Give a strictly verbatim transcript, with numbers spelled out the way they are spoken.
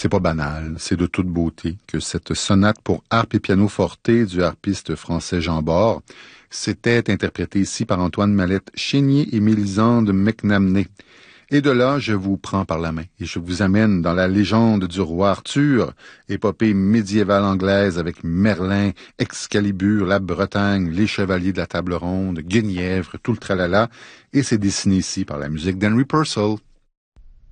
C'est pas banal, c'est de toute beauté que cette sonate pour harpe et piano forte du harpiste français Jean Bord s'était interprétée ici par Antoine Mallette-Chénier et Mélisande McNamee. Et de là, je vous prends par la main et je vous amène dans la légende du roi Arthur, épopée médiévale anglaise avec Merlin, Excalibur, la Bretagne, les chevaliers de la table ronde, Guenièvre, tout le tralala, et c'est dessiné ici par la musique d'Henry Purcell.